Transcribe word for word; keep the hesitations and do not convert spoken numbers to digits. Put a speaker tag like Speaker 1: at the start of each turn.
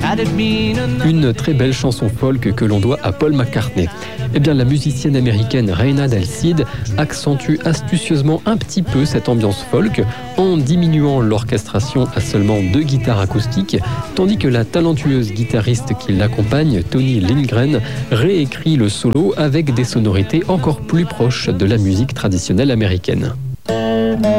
Speaker 1: Une très belle chanson folk que l'on doit à Paul McCartney. Eh bien, la musicienne américaine Reyna Del Cid accentue astucieusement un petit peu cette ambiance folk en diminuant l'orchestration à seulement deux guitares acoustiques, tandis que la talentueuse guitariste qui l'accompagne, Tony Lindgren, réécrit le solo avec des sonorités encore plus proches de la musique traditionnelle américaine.